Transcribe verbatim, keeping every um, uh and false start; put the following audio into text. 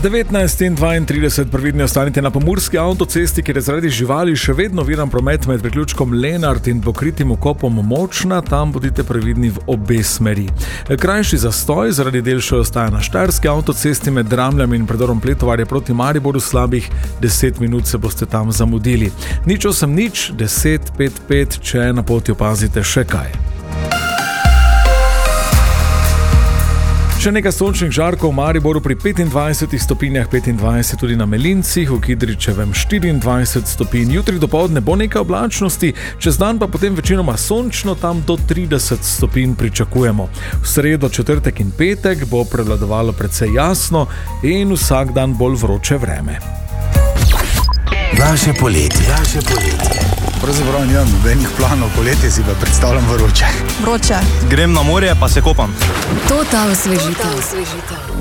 devetnajst in dvaintrideset, previdni ostanite na pomurski avtocesti, kjer je zaradi živali še vedno viran promet med priključkom Lenart in pokritim vkopom Močna, tam bodite previdni v obe smeri. Krajši zastoj zaradi del še ostaja na štajerski avtocesti med Dramljami in predorom Pletovarje proti Mariboru, slabih deset minut se boste tam zamudili. Nič osem nič, deset pet pet, če na poti opazite še kaj. Še nekaj sončnih žarkov v Mariboru pri petindvajsetih stopinjah, petindvajset tudi na Melincih, v Kidričevem štiriindvajset stopinj. Jutri dopoldne bo nekaj oblačnosti, čez dan pa potem večinoma sončno, tam do trideset stopinj pričakujemo. V sredo, četrtek in petek bo prevladovalo precej jasno in vsak dan bolj vroče vreme. Vaše poletje, vaše poletje. Pravzaprav nimam nobenih planov, poletje si pa predstavljam vroče. Vroče. Grem na morje pa se kopam. Total osvežitev.